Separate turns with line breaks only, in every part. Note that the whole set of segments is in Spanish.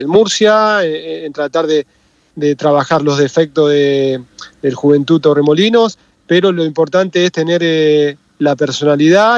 Murcia, en tratar de trabajar los defectos del Juventud Torremolinos, pero lo importante es tener la personalidad,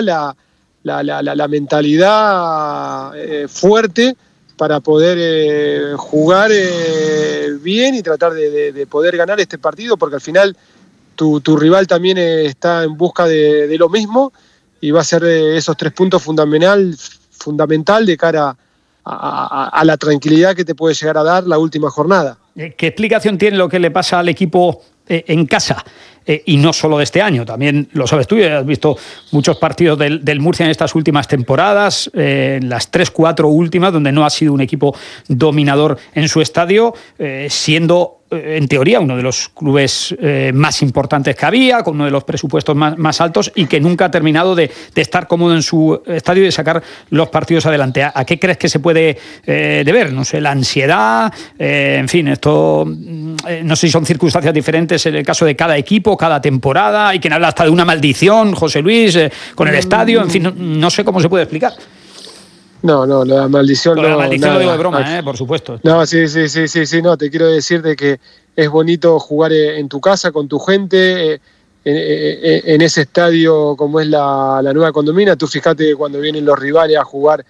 la mentalidad fuerte para poder jugar bien y tratar de poder ganar este partido, porque al final tu rival también está en busca de lo mismo y va a ser esos 3 puntos fundamental de cara a la tranquilidad que te puede llegar a dar la última jornada.
¿Qué explicación tiene lo que le pasa al equipo en casa? Y no solo de este año, también lo sabes tú, has visto muchos partidos del Murcia en estas últimas temporadas, en las 3-4 últimas, donde no ha sido un equipo dominador en su estadio, siendo en teoría uno de los clubes más importantes que había, con uno de los presupuestos más altos, y que nunca ha terminado de estar cómodo en su estadio y de sacar los partidos adelante. ¿A qué crees que se puede deber? No sé, la ansiedad, en fin, esto no sé si son circunstancias diferentes en el caso de cada equipo, cada temporada. Hay quien habla hasta de una maldición, José Luis, con el estadio, en fin, no sé cómo se puede explicar.
No, la maldición no.
La maldición lo digo de broma, por supuesto.
No, sí, no, te quiero decir de que es bonito jugar en tu casa, con tu gente, en ese estadio como es la Nueva Condomina. Tú fíjate que cuando vienen los rivales a jugar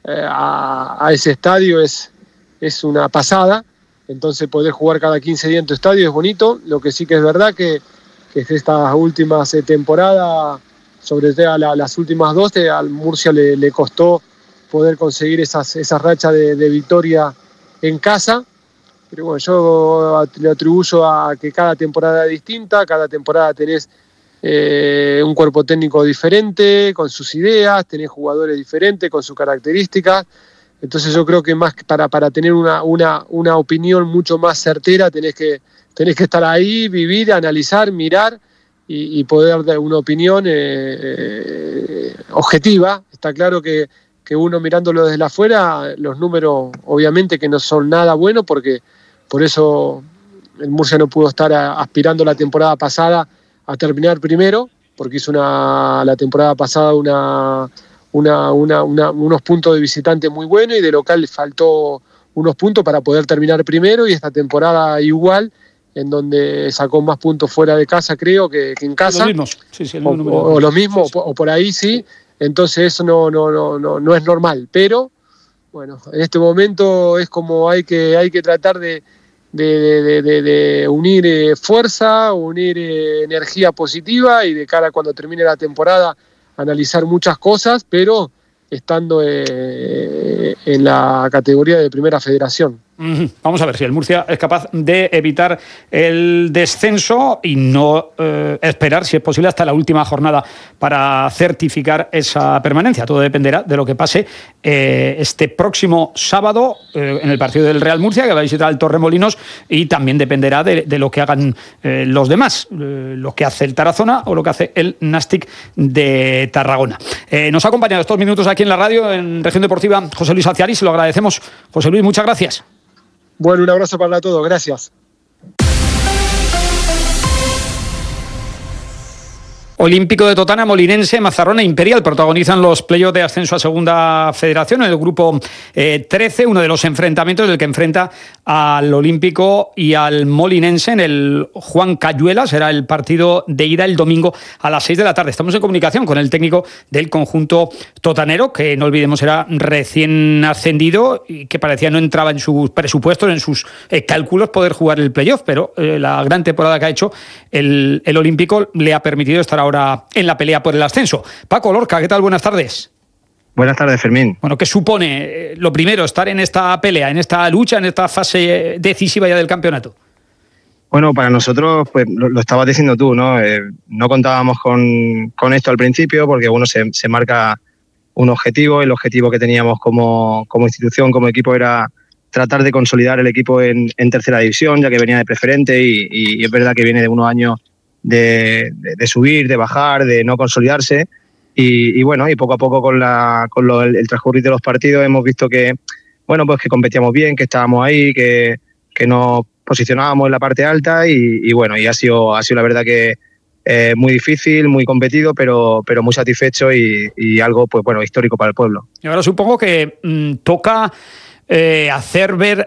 a ese estadio es una pasada. Entonces poder jugar cada 15 días en tu estadio es bonito. Lo que sí que es verdad que estas últimas temporadas, sobre todo las últimas 12, al Murcia le costó poder conseguir esas rachas de victoria en casa. Pero bueno, yo le atribuyo a que cada temporada es distinta, cada temporada tenés un cuerpo técnico diferente, con sus ideas, tenés jugadores diferentes, con sus características. Entonces yo creo que más para tener una opinión mucho más certera tenés que estar ahí, vivir, analizar, mirar y poder dar una opinión objetiva. Está claro que uno mirándolo desde afuera, los números obviamente que no son nada buenos, porque por eso el Murcia no pudo estar aspirando la temporada pasada a terminar primero, porque hizo la temporada pasada unos puntos de visitante muy buenos y de local le faltó unos puntos para poder terminar primero, y esta temporada igual, en donde sacó más puntos fuera de casa, creo, que en casa.
Los mismos, sí,
o lo mismo, sí. O por ahí sí. Entonces eso no es normal, pero bueno, en este momento es como hay que tratar de unir fuerza, unir energía positiva, y de cara a cuando termine la temporada analizar muchas cosas, pero estando en la categoría de Primera Federación.
Vamos a ver si el Murcia es capaz de evitar el descenso y no esperar, si es posible, hasta la última jornada para certificar esa permanencia. Todo dependerá de lo que pase este próximo sábado en el partido del Real Murcia, que va a visitar al Torremolinos, y también dependerá de lo que hagan los demás, lo que hace el Tarazona o lo que hace el Nàstic de Tarragona. Nos ha acompañado estos minutos aquí en la radio, en Región Deportiva, José Luis Alciari, se lo agradecemos. José Luis, muchas gracias.
Bueno, un abrazo para todos, gracias.
Olímpico de Totana, Molinense, Mazarrón e Imperial protagonizan los playoffs de ascenso a Segunda Federación en el grupo 13, uno de los enfrentamientos del que enfrenta al Olímpico y al Molinense en el Juan Cayuela. Será el partido de ida el domingo a las 6 de la tarde. Estamos en comunicación con el técnico del conjunto totanero, que no olvidemos era recién ascendido y que parecía no entraba en sus presupuestos, en sus cálculos poder jugar el playoff, pero la gran temporada que ha hecho el Olímpico le ha permitido estar ahora en la pelea por el ascenso. Paco Lorca, ¿qué tal? Buenas tardes.
Buenas tardes, Fermín.
Bueno, ¿qué supone lo primero estar en esta pelea, en esta lucha, en esta fase decisiva ya del campeonato?
Bueno, para nosotros, pues lo estabas diciendo tú, ¿no? No contábamos con esto al principio, porque uno se marca un objetivo. El objetivo que teníamos como institución, como equipo, era tratar de consolidar el equipo en tercera división, ya que venía de preferente y es verdad que viene de unos años de subir, de bajar, de no consolidarse, y bueno, y poco a poco con el transcurrir de los partidos hemos visto que, bueno, pues que competíamos bien, que estábamos ahí, que nos posicionábamos en la parte alta, y bueno, y ha sido la verdad que muy difícil, muy competido, pero muy satisfecho y algo, pues bueno, histórico para el pueblo.
Y ahora supongo que toca hacer ver